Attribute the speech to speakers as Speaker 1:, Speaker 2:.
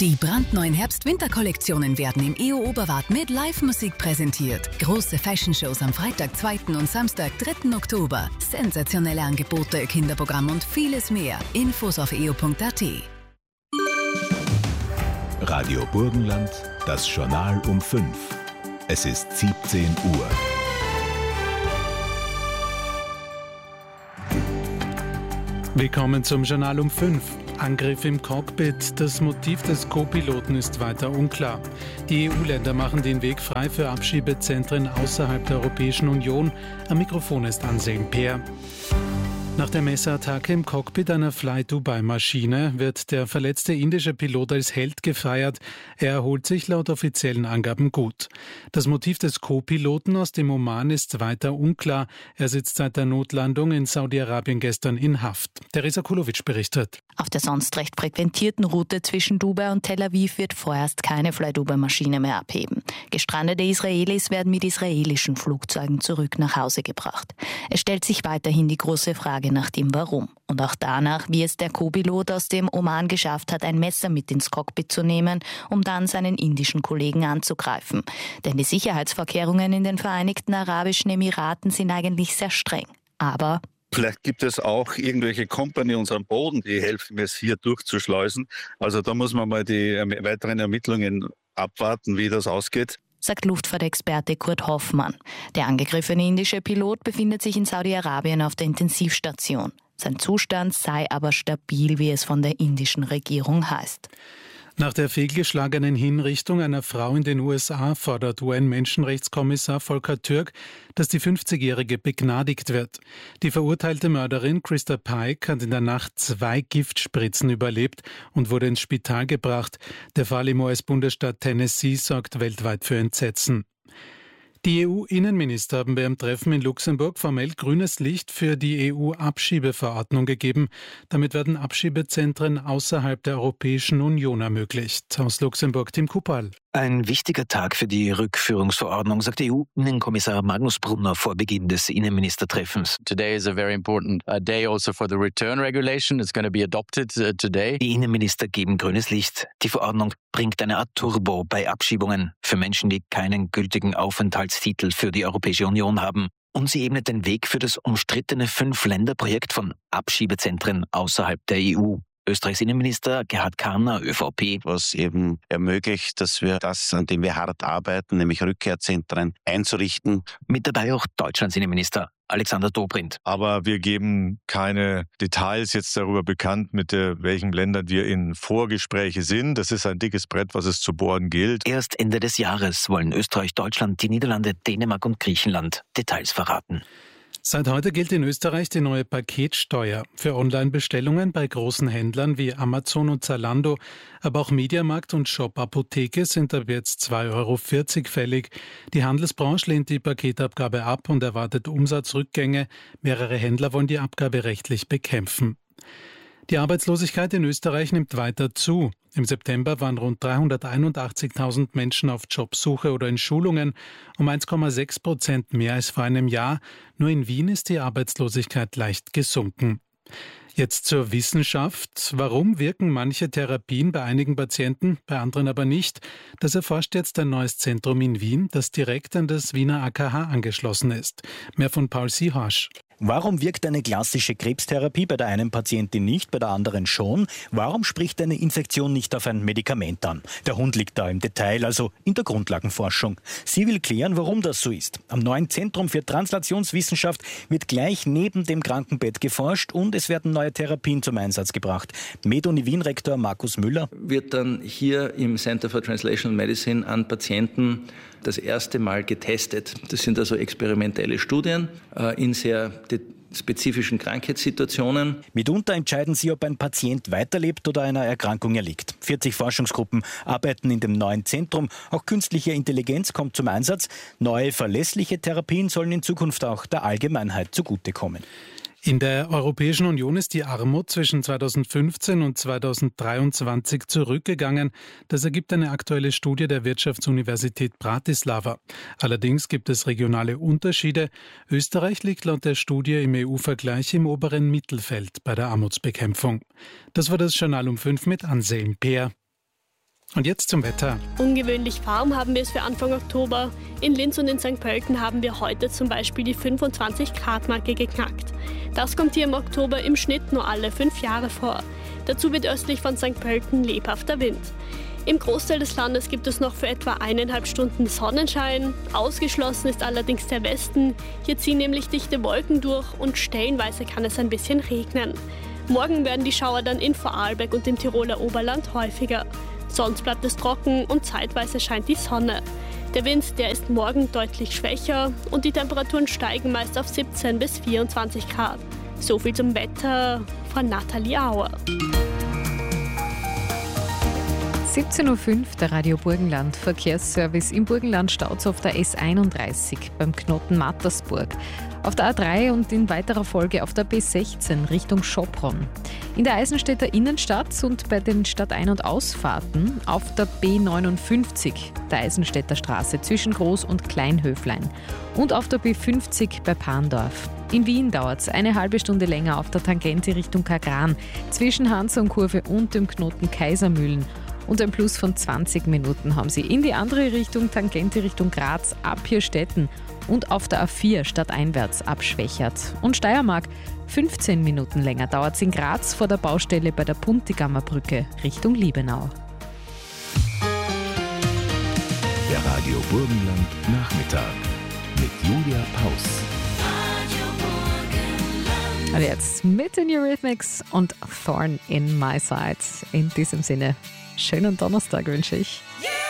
Speaker 1: Die brandneuen Herbst-Winter-Kollektionen werden im EO Oberwart mit Live-Musik präsentiert. Große Fashion-Shows am Freitag, 2. und Samstag, 3. Oktober. Sensationelle Angebote, Kinderprogramm und vieles mehr. Infos auf eo.at.
Speaker 2: Radio Burgenland, das Journal um 5. Es ist 17 Uhr.
Speaker 3: Willkommen zum Journal um 5. Angriff im Cockpit. Das Motiv des Co-Piloten ist weiter unklar. Die EU-Länder machen den Weg frei für Abschiebezentren außerhalb der Europäischen Union. Am Mikrofon ist Anselm Peer. Nach der Messerattacke im Cockpit einer Fly-Dubai-Maschine wird der verletzte indische Pilot als Held gefeiert. Er erholt sich laut offiziellen Angaben gut. Das Motiv des Co-Piloten aus dem Oman ist weiter unklar. Er sitzt seit der Notlandung in Saudi-Arabien gestern in Haft. Teresa Kulovic berichtet.
Speaker 4: Auf der sonst recht frequentierten Route zwischen Dubai und Tel Aviv wird vorerst keine Fly-Dubai-Maschine mehr abheben. Gestrandete Israelis werden mit israelischen Flugzeugen zurück nach Hause gebracht. Es stellt sich weiterhin die große Frage nach dem Warum und auch danach, wie es der Co-Pilot aus dem Oman geschafft hat, ein Messer mit ins Cockpit zu nehmen, um dann seinen indischen Kollegen anzugreifen. Denn die Sicherheitsvorkehrungen in den Vereinigten Arabischen Emiraten sind eigentlich sehr streng. Aber
Speaker 5: vielleicht gibt es auch irgendwelche Companions am Boden, die helfen, es hier durchzuschleusen. Also da muss man mal die weiteren Ermittlungen abwarten, wie das ausgeht,
Speaker 4: sagt Luftfahrtexperte Kurt Hoffmann. Der angegriffene indische Pilot befindet sich in Saudi-Arabien auf der Intensivstation. Sein Zustand sei aber stabil, wie es von der indischen Regierung heißt.
Speaker 3: Nach der fehlgeschlagenen Hinrichtung einer Frau in den USA fordert UN-Menschenrechtskommissar Volker Türk, dass die 50-Jährige begnadigt wird. Die verurteilte Mörderin Krista Pike hat in der Nacht 2 Giftspritzen überlebt und wurde ins Spital gebracht. Der Fall im US-Bundesstaat Tennessee sorgt weltweit für Entsetzen. Die EU-Innenminister haben beim Treffen in Luxemburg formell grünes Licht für die EU-Abschiebeverordnung gegeben. Damit werden Abschiebezentren außerhalb der Europäischen Union ermöglicht. Aus Luxemburg Tim Kupal.
Speaker 6: Ein wichtiger Tag für die Rückführungsverordnung, sagt EU-Innenkommissar Magnus Brunner vor Beginn des Innenministertreffens.
Speaker 7: Today is a very important day also for the return regulation. It's going to be adopted today.
Speaker 6: Die Innenminister geben grünes Licht. Die Verordnung bringt eine Art Turbo bei Abschiebungen für Menschen, die keinen gültigen Aufenthaltstitel für die Europäische Union haben. Und sie ebnet den Weg für das umstrittene 5-Länder-Projekt von Abschiebezentren außerhalb der EU. Österreichs Innenminister Gerhard Karner, ÖVP.
Speaker 8: Was eben ermöglicht, dass wir das, an dem wir hart arbeiten, nämlich Rückkehrzentren einzurichten.
Speaker 6: Mit dabei auch Deutschlands Innenminister Alexander Dobrindt.
Speaker 9: Aber wir geben keine Details jetzt darüber bekannt, mit welchen Ländern wir in Vorgespräche sind. Das ist ein dickes Brett, was es zu bohren gilt.
Speaker 6: Erst Ende des Jahres wollen Österreich, Deutschland, die Niederlande, Dänemark und Griechenland Details verraten.
Speaker 3: Seit heute gilt in Österreich die neue Paketsteuer. Für Online-Bestellungen bei großen Händlern wie Amazon und Zalando, aber auch Mediamarkt und Shop Apotheke sind ab jetzt 2,40 € fällig. Die Handelsbranche lehnt die Paketabgabe ab und erwartet Umsatzrückgänge. Mehrere Händler wollen die Abgabe rechtlich bekämpfen. Die Arbeitslosigkeit in Österreich nimmt weiter zu. Im September waren rund 381.000 Menschen auf Jobsuche oder in Schulungen, um 1,6% mehr als vor einem Jahr. Nur in Wien ist die Arbeitslosigkeit leicht gesunken. Jetzt zur Wissenschaft. Warum wirken manche Therapien bei einigen Patienten, bei anderen aber nicht? Das erforscht jetzt ein neues Zentrum in Wien, das direkt an das Wiener AKH angeschlossen ist. Mehr von Paul Siehasch.
Speaker 10: Warum wirkt eine klassische Krebstherapie bei der einen Patientin nicht, bei der anderen schon? Warum spricht eine Infektion nicht auf ein Medikament an? Der Hund liegt da im Detail, also in der Grundlagenforschung. Sie will klären, warum das so ist. Am neuen Zentrum für Translationswissenschaft wird gleich neben dem Krankenbett geforscht und es werden neue Therapien zum Einsatz gebracht. MedUni Wien-Rektor Markus Müller.
Speaker 11: Wird dann hier im Center for Translational Medicine an Patienten das erste Mal getestet. Das sind also experimentelle Studien in sehr spezifischen Krankheitssituationen.
Speaker 10: Mitunter entscheiden sie, ob ein Patient weiterlebt oder einer Erkrankung erliegt. 40 Forschungsgruppen arbeiten in dem neuen Zentrum. Auch künstliche Intelligenz kommt zum Einsatz. Neue, verlässliche Therapien sollen in Zukunft auch der Allgemeinheit zugutekommen.
Speaker 3: In der Europäischen Union ist die Armut zwischen 2015 und 2023 zurückgegangen. Das ergibt eine aktuelle Studie der Wirtschaftsuniversität Bratislava. Allerdings gibt es regionale Unterschiede. Österreich liegt laut der Studie im EU-Vergleich im oberen Mittelfeld bei der Armutsbekämpfung. Das war das Journal um 5 mit Anselm Peer. Und jetzt zum Wetter.
Speaker 12: Ungewöhnlich warm haben wir es für Anfang Oktober. In Linz und in St. Pölten haben wir heute zum Beispiel die 25-Grad-Marke geknackt. Das kommt hier im Oktober im Schnitt nur alle 5 Jahre vor. Dazu wird östlich von St. Pölten lebhafter Wind. Im Großteil des Landes gibt es noch für etwa 1,5 Stunden Sonnenschein. Ausgeschlossen ist allerdings der Westen. Hier ziehen nämlich dichte Wolken durch und stellenweise kann es ein bisschen regnen. Morgen werden die Schauer dann in Vorarlberg und im Tiroler Oberland häufiger. Sonst bleibt es trocken und zeitweise scheint die Sonne. Der Wind, der ist morgen deutlich schwächer und die Temperaturen steigen meist auf 17 bis 24 Grad. So viel zum Wetter von Nathalie Auer.
Speaker 13: 17.05 Uhr, der Radio Burgenland Verkehrsservice. Im Burgenland staut es auf der S31 beim Knoten Mattersburg, auf der A3 und in weiterer Folge auf der B16 Richtung Schopron. In der Eisenstädter Innenstadt und bei den Stadtein- und Ausfahrten auf der B59 der Eisenstädter Straße zwischen Groß- und Kleinhöflein und auf der B50 bei Parndorf. In Wien dauert es eine halbe Stunde länger auf der Tangente Richtung Kagran zwischen Hansonkurve und dem Knoten Kaisermühlen. Und ein Plus von 20 Minuten haben Sie in die andere Richtung, Tangente Richtung Graz ab Hirstetten und auf der A4 stadteinwärts ab Schwächert. Und Steiermark 15 Minuten länger dauert es in Graz vor der Baustelle bei der Puntigammer Brücke Richtung Liebenau.
Speaker 2: Der Radio Burgenland Nachmittag mit Julia Paus.
Speaker 13: Und jetzt mit den Eurythmics und Thorn in My Side. In diesem Sinne, schönen Donnerstag wünsche ich.